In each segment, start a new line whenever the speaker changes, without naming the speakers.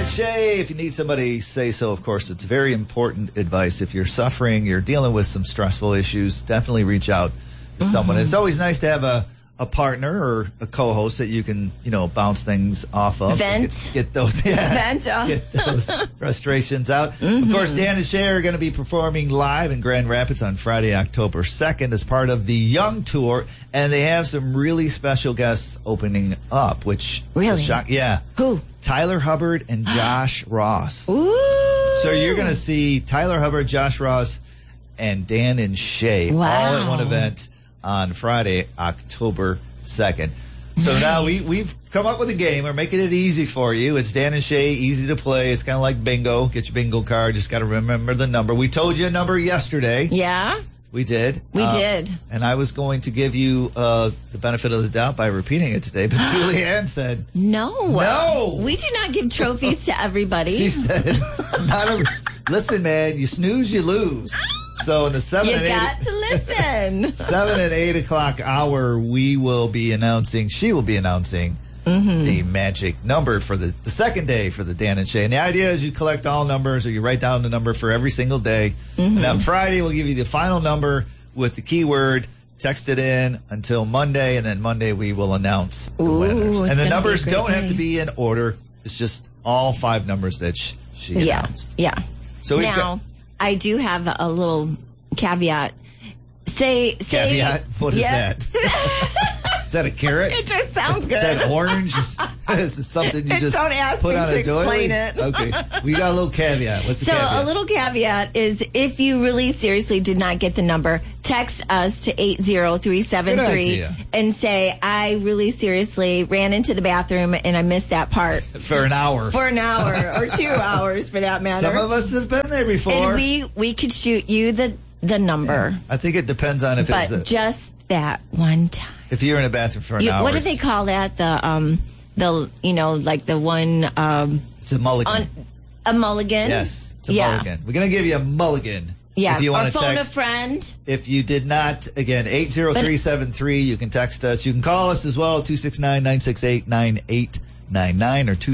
and Shay, if you need somebody, say so. Of course, it's very important advice. If you're suffering, you're dealing with some stressful issues, definitely reach out to someone. It's always nice to have a partner or a co-host that you can, bounce things off of.
Vent.
Get those, get those frustrations out. Of course, Dan and Shay are going to be performing live in Grand Rapids on Friday, October 2nd as part of the Young Tour. And they have some really special guests opening up, which
really?
Yeah.
Who?
Tyler Hubbard and Josh Ross.
Ooh.
So you're going to see Tyler Hubbard, Josh Ross, and Dan and Shay all at one event on Friday, October 2nd. So now we've come up with a game. We're making it easy for you. It's Dan and Shay, easy to play. It's kind of like bingo. Get your bingo card. Just got to remember the number. We told you a number yesterday.
Yeah.
We did.
We did.
And I was going to give you the benefit of the doubt by repeating it today, but Julianne said, No. We
do not give trophies to everybody.
She said, listen, man, you snooze, you lose. So in the 7 and 8
got to listen.
7 and 8 o'clock hour, she will be announcing the magic number for the second day for the Dan and Shay. And the idea is you collect all numbers or you write down the number for every single day. And on Friday, we'll give you the final number with the keyword. Text it in until Monday, and then Monday we will announce the winners. And the numbers don't have to be in order. It's just all 5 numbers that she announced.
Yeah.
So
now, I do have a little caveat.
Caveat? What is that? Is that a carrot?
It just sounds good.
Is that orange? Is this something you just
don't ask
put
me
on
to
a doily?
explain it.
Okay. We got a little caveat. What's the caveat?
So a little caveat is if you really seriously did not get the number, text us to 80373 and say, I really seriously ran into the bathroom and I missed that part.
For an hour.
For an hour or 2 hours for that matter.
Some of us have been there before.
And we could shoot you the number.
Yeah. I think it depends on if it's
just that one time.
If you're in a bathroom for an hour.
What do they call that? The like the one.
It's a mulligan.
A mulligan.
Yes, it's a mulligan. We're gonna give you a mulligan.
Yeah.
If you want to
phone
text
a friend.
If you did not, again, 80373. You can text us. You can call us as well. 269-968-9899 or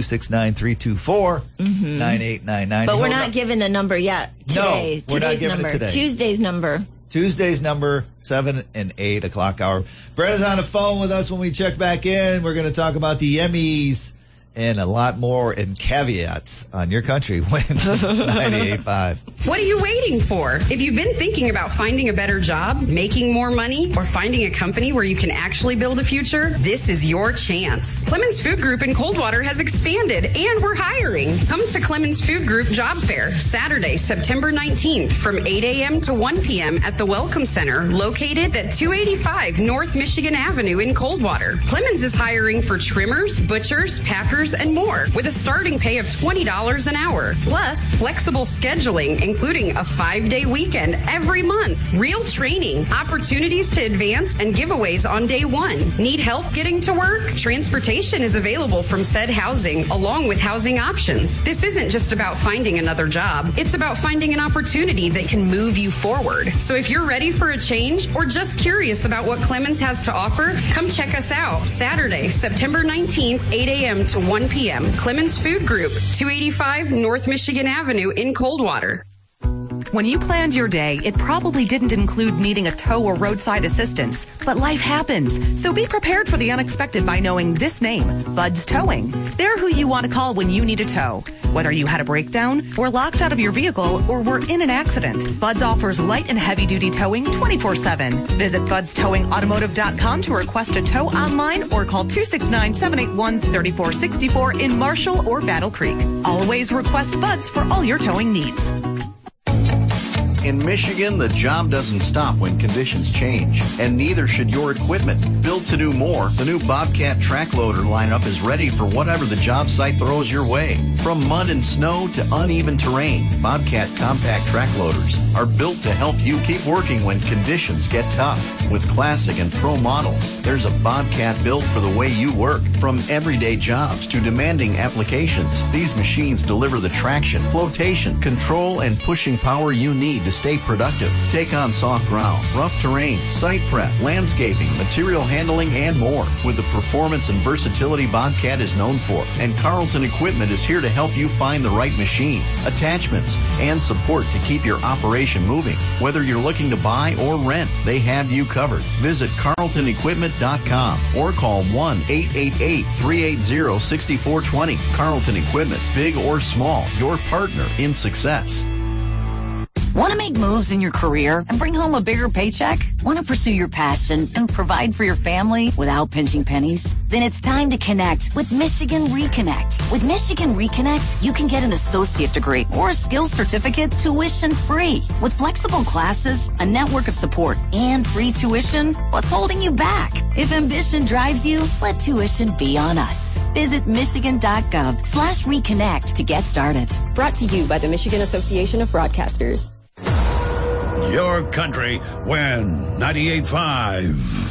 269-324-9899.
But we're not giving the number yet today.
No, we're not giving it today.
Tuesday's number,
7 and 8 o'clock hour. Brett is on the phone with us when we check back in. We're going to talk about the Emmys and a lot more and caveats on Your Country Win 98.5.
What are you waiting for? If you've been thinking about finding a better job, making more money, or finding a company where you can actually build a future, this is your chance. Clemens Food Group in Coldwater has expanded, and we're hiring. Come to Clemens Food Group Job Fair, Saturday, September 19th from 8 a.m. to 1 p.m. at the Welcome Center, located at 285 North Michigan Avenue in Coldwater. Clemens is hiring for trimmers, butchers, packers, and more, with a starting pay of $20 an hour. Plus, flexible scheduling, including a 5-day weekend every month, real training, opportunities to advance, and giveaways on day 1. Need help getting to work? Transportation is available from said housing, along with housing options. This isn't just about finding another job. It's about finding an opportunity that can move you forward. So if you're ready for a change or just curious about what Clemens has to offer, come check us out. Saturday, September 19th, 8 a.m. to 1 p.m. Clemens Food Group, 285 North Michigan Avenue in Coldwater.
When you planned your day, it probably didn't include needing a tow or roadside assistance. But life happens, so be prepared for the unexpected by knowing this name, Bud's Towing. They're who you want to call when you need a tow. Whether you had a breakdown, were locked out of your vehicle, or were in an accident, Bud's offers light and heavy-duty towing 24/7. Visit budstowingautomotive.com to request a tow online or call 269-781-3464 in Marshall or Battle Creek. Always request Bud's for all your towing needs.
In Michigan, the job doesn't stop when conditions change, and neither should your equipment. Built to do more, the new Bobcat track loader lineup is ready for whatever the job site throws your way. From mud and snow to uneven terrain, Bobcat compact track loaders are built to help you keep working when conditions get tough. With classic and pro models, there's a Bobcat built for the way you work. From everyday jobs to demanding applications, these machines deliver the traction, flotation, control, and pushing power you need to stay productive. Take on soft ground, rough terrain, site prep, landscaping, material handling, and more with the performance and versatility Bobcat is known for. And Carlton Equipment is here to help you find the right machine, attachments, and support to keep your operation moving. Whether you're looking to buy or rent, they have you covered. Visit carltonequipment.com or call 1-888-380-6420. Carlton Equipment, big or small, your partner in success.
Want to make moves in your career and bring home a bigger paycheck? Want to pursue your passion and provide for your family without pinching pennies? Then it's time to connect with Michigan Reconnect. With Michigan Reconnect, you can get an associate degree or a skills certificate tuition free. With flexible classes, a network of support, and free tuition, what's holding you back? If ambition drives you, let tuition be on us. Visit michigan.gov/reconnect to get started.
Brought to you by the Michigan Association of Broadcasters.
Your country when 98.5.